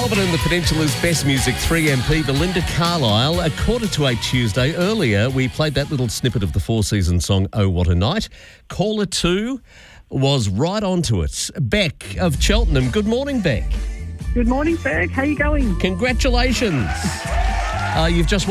Melbourne and the Peninsula's best music, 3MP, Belinda Carlisle, 7:45 Tuesday. Earlier, we played that little snippet of the Four Seasons song, Oh What a Night. Caller 2 was right onto it. Beck of Cheltenham. Good morning, Beck. Good morning, Ferg. How you going? Congratulations. You've just